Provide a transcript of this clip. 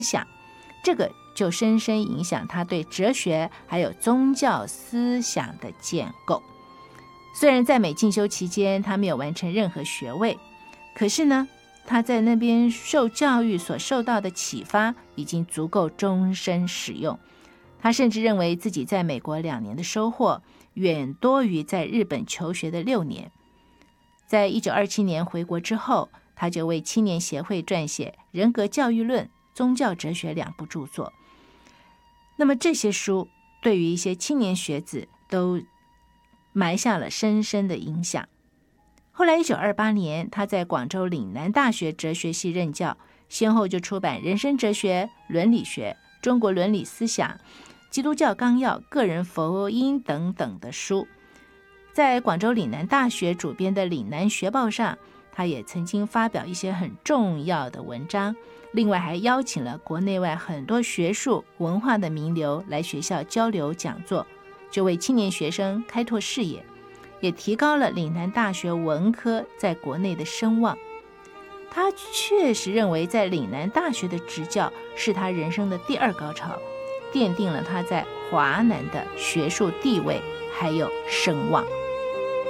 想，这个就深深影响他对哲学还有宗教思想的建构。虽然在美进修期间他没有完成任何学位，可是呢，他在那边受教育所受到的启发已经足够终身使用。他甚至认为自己在美国2年的收获远多于在日本求学的6年。在1927年回国之后，他就为青年协会撰写《人格教育论》《宗教哲学》2部著作。那么这些书对于一些青年学子都埋下了深深的影响。后来1928年，他在广州岭南大学哲学系任教，先后就出版《人生哲学》《伦理学》《中国伦理思想》《基督教纲要》《个人福音》等等的书。在广州岭南大学主编的岭南学报上，他也曾经发表一些很重要的文章，另外还邀请了国内外很多学术文化的名流来学校交流讲座，就为青年学生开拓视野，也提高了岭南大学文科在国内的声望。他确实认为在岭南大学的执教是他人生的第2高潮，奠定了他在华南的学术地位还有声望。